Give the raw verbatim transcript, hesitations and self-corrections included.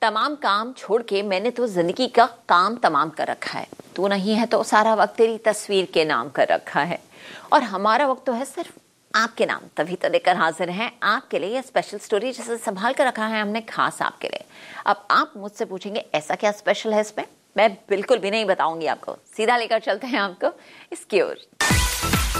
तमाम काम छोड़ के मैंने तो जिंदगी का काम तमाम कर रखा है। तू नहीं है तो सारा वक्त तेरी तस्वीर के नाम कर रखा है, और हमारा वक्त तो है सिर्फ आपके नाम। तभी तो लेकर हाजिर हैं आपके लिए ये स्पेशल स्टोरी, जिसे संभाल कर रखा है हमने खास आपके लिए। अब आप मुझसे पूछेंगे ऐसा क्या स्पेशल है इसमें? मैं बिल्कुल भी नहीं बताऊंगी आपको, सीधा लेकर चलते हैं आपको इसकी ओर।